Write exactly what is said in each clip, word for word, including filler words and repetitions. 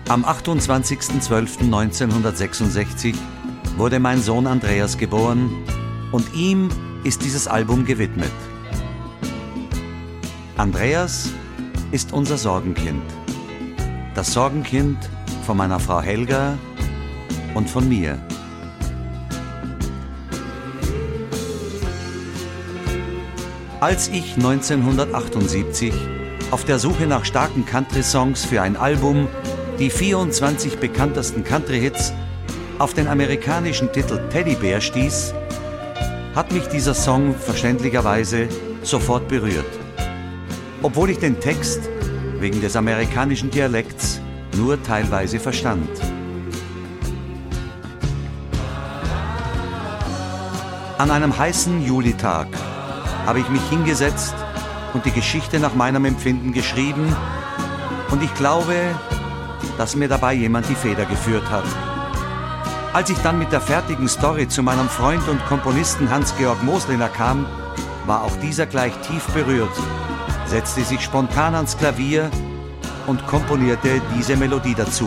Am achtundzwanzigsten zwölften neunzehnhundertsechsundsechzig wurde mein Sohn Andreas geboren und ihm ist dieses Album gewidmet. Andreas ist unser Sorgenkind. Das Sorgenkind von meiner Frau Helga und von mir. Als ich neunzehnhundertachtundsiebzig auf der Suche nach starken Country-Songs für ein Album die vierundzwanzig bekanntesten Country-Hits auf den amerikanischen Titel Teddy Bear stieß, hat mich dieser Song verständlicherweise sofort berührt. Obwohl ich den Text wegen des amerikanischen Dialekts nur teilweise verstand. An einem heißen Julitag habe ich mich hingesetzt und die Geschichte nach meinem Empfinden geschrieben und ich glaube, dass mir dabei jemand die Feder geführt hat. Als ich dann mit der fertigen Story zu meinem Freund und Komponisten Hans-Georg Mosliner kam, war auch dieser gleich tief berührt, setzte sich spontan ans Klavier und komponierte diese Melodie dazu.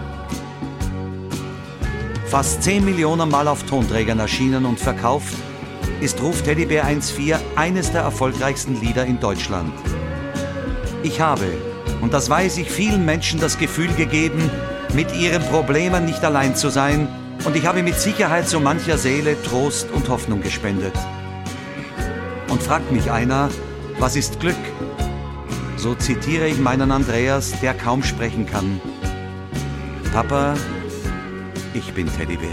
Fast zehn Millionen Mal auf Tonträgern erschienen und verkauft, ist Ruf Teddybär eins vier eines der erfolgreichsten Lieder in Deutschland. Ich habe, und das weiß ich, vielen Menschen das Gefühl gegeben, mit ihren Problemen nicht allein zu sein, und ich habe mit Sicherheit so mancher Seele Trost und Hoffnung gespendet. Und fragt mich einer, was ist Glück? So zitiere ich meinen Andreas, der kaum sprechen kann. Papa, ich bin Teddybär.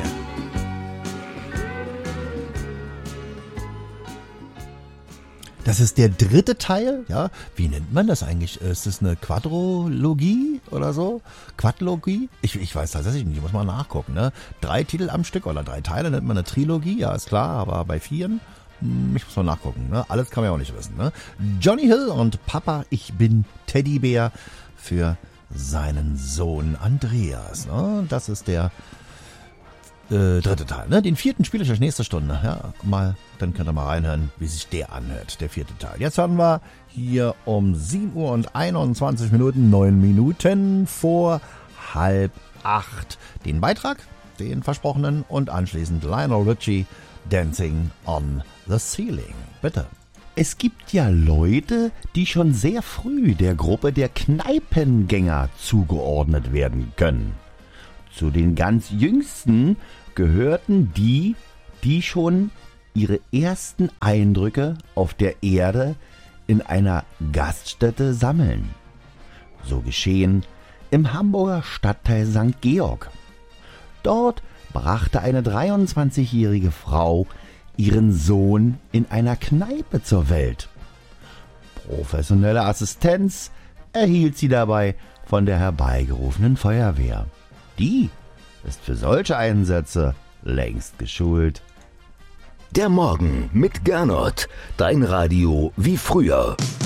Das ist der dritte Teil, ja. Wie nennt man das eigentlich? Ist das eine Quadrologie oder so? Quadlogie? Ich, ich weiß tatsächlich nicht, ich muss mal nachgucken, ne? Drei Titel am Stück oder drei Teile nennt man eine Trilogie, ja, ist klar, aber bei vieren, hm, ich muss mal nachgucken, ne? Alles kann man ja auch nicht wissen, ne? Johnny Hill und Papa, ich bin Teddybär für seinen Sohn Andreas, ne? Das ist der Äh, dritte Teil, ne? Den vierten spiele ich euch nächste Stunde. Ja, mal, dann könnt ihr mal reinhören, wie sich der anhört, der vierte Teil. Jetzt hören wir hier um sieben Uhr und einundzwanzig Minuten, neun Minuten vor halb acht den Beitrag, den versprochenen, und anschließend Lionel Richie, Dancing on the Ceiling. Bitte. Es gibt ja Leute, die schon sehr früh der Gruppe der Kneipengänger zugeordnet werden können. Zu den ganz Jüngsten gehörten die, die schon ihre ersten Eindrücke auf der Erde in einer Gaststätte sammeln. So geschehen im Hamburger Stadtteil Sankt Georg. Dort brachte eine dreiundzwanzigjährige Frau ihren Sohn in einer Kneipe zur Welt. Professionelle Assistenz erhielt sie dabei von der herbeigerufenen Feuerwehr. Die ist für solche Einsätze längst geschult. Der Morgen mit Gernot, dein Radio wie früher.